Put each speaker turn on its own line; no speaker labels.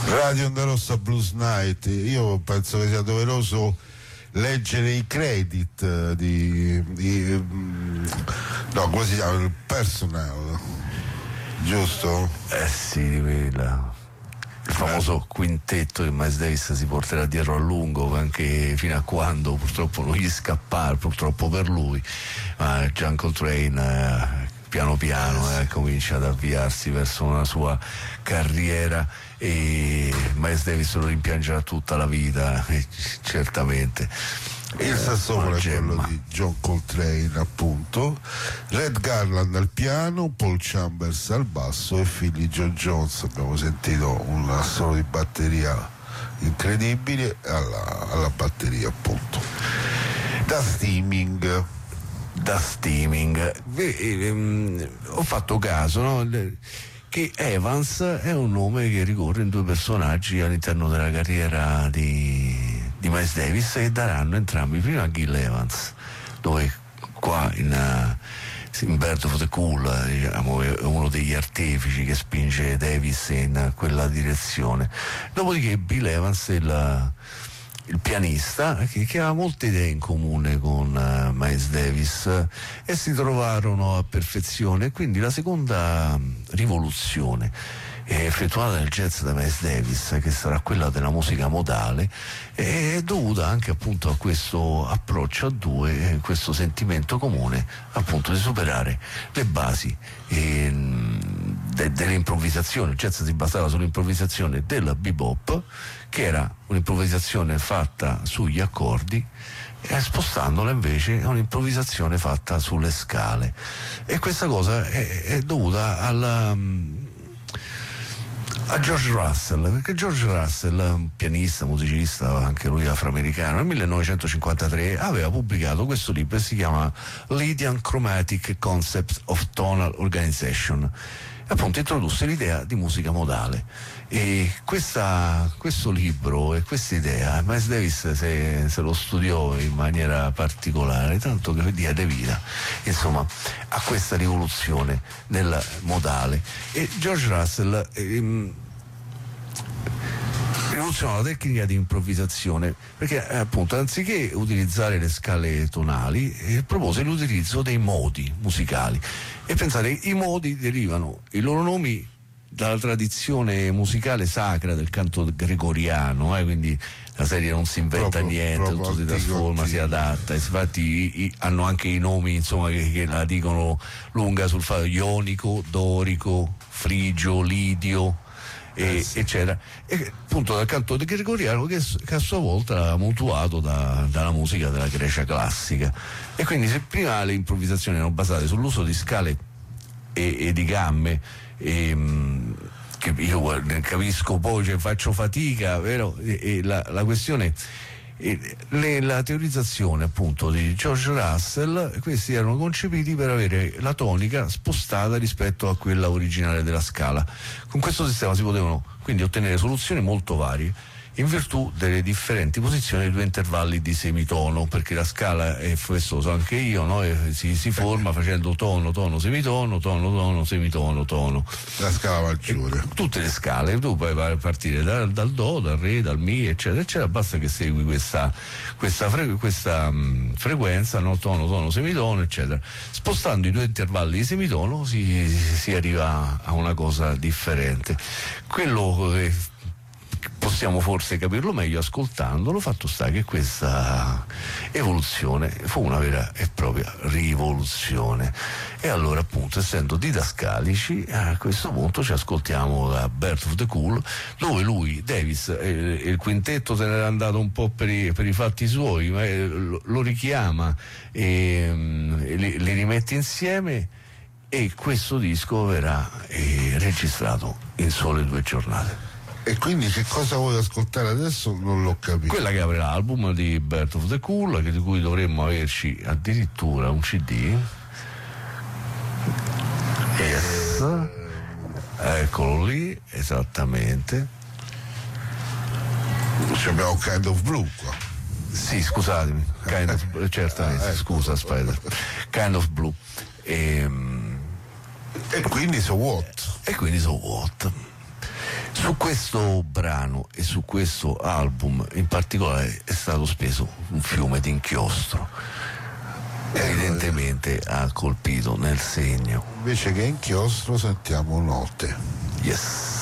Radio Onda Rossa Blues Night. Io penso che sia doveroso leggere i credit no, come si chiama? Il personnel, giusto?
Sì, di quella. Il famoso quintetto che Miles Davis si porterà dietro a lungo, anche fino a quando purtroppo non gli scapparà, purtroppo per lui, ma John Coltrane piano piano comincia ad avviarsi verso una sua carriera e Miles Davis lo rimpiangerà tutta la vita, certamente.
Il sassofono è quello di John Coltrane, appunto, Red Garland al piano, Paul Chambers al basso e Philly Joe Jones. Abbiamo sentito un assolo di batteria incredibile alla batteria, appunto. Da steaming. Ho fatto caso, no? Che Evans è un nome che ricorre in due personaggi all'interno della carriera di Miles Davis, che daranno entrambi prima Gil Evans, dove qua in Bird of the Cool, diciamo, è uno degli artefici che spinge Davis in quella direzione. Dopodiché Bill Evans il pianista che aveva molte idee in comune con Miles Davis e si trovarono a perfezione. Quindi la seconda rivoluzione effettuata nel jazz da Miles Davis, che sarà quella della musica modale, è dovuta anche appunto a questo approccio a due, questo sentimento comune appunto di superare le basi dell'improvvisazione. Il jazz si basava sull'improvvisazione della bebop, che era un'improvvisazione fatta sugli accordi, e spostandola invece a un'improvvisazione fatta sulle scale. E questa cosa è dovuta a George Russell, perché George Russell, un pianista, musicista, anche lui afroamericano, nel 1953 aveva pubblicato questo libro che si chiama Lydian Chromatic Concepts of Tonal Organization. Appunto introdusse l'idea di musica modale, e questo libro e questa idea Miles Davis se lo studiò in maniera particolare, tanto che diede vita insomma a questa rivoluzione del modale. E George Russell rivoluzionò la tecnica di improvvisazione, perché appunto anziché utilizzare le scale tonali propose l'utilizzo dei modi musicali. E pensate, i modi derivano i loro nomi dalla tradizione musicale sacra del canto gregoriano, quindi la serie non si inventa niente, tutto si trasforma, si adatta. Infatti hanno anche i nomi insomma che la dicono lunga sul fatto: ionico, dorico, frigio, lidio, eccetera, e appunto dal canto gregoriano che a sua volta ha mutuato dalla musica della Grecia classica. E quindi se prima le improvvisazioni erano basate sull'uso di scale e di gamme, che io capisco poi, cioè faccio fatica, vero? E la questione, la teorizzazione appunto di George Russell, questi erano concepiti per avere la tonica spostata rispetto a quella originale della scala. Con questo sistema si potevano quindi ottenere soluzioni molto varie in virtù delle differenti posizioni dei due intervalli di semitono, perché la scala, e questo lo so anche io, no? Si forma facendo tono, tono, semitono, tono, tono, semitono, tono. La scala maggiore.
Tutte le scale, tu puoi partire dal do, dal re, dal mi, eccetera, eccetera, basta che segui questa frequenza, no? Tono, tono, semitono, eccetera. Spostando i due intervalli di semitono si arriva a una cosa differente. Quello che possiamo forse capirlo meglio ascoltandolo. Fatto sta che questa evoluzione fu una vera e propria rivoluzione. E allora appunto, essendo didascalici, a questo punto ci ascoltiamo da Bird of the Cool, dove lui, Davis, il quintetto se n'era andato un po' per i fatti suoi, ma lo richiama e li rimette insieme, e questo disco verrà registrato in sole 2 giornate.
E quindi che cosa vuoi ascoltare adesso? Non l'ho capito.
Quella che apre l'album di Bird of the Cool, di cui dovremmo averci addirittura un CD. Yes. Eccolo lì, esattamente.
Abbiamo Kind of Blue qua.
Sì, scusatemi, certamente, scusa Spider. Kind of Blue. E
quindi So What?
E quindi So What.
Su questo brano e su questo album in particolare è stato speso un fiume d'inchiostro, evidentemente ha colpito nel segno.
Invece che inchiostro sentiamo note.
Yes.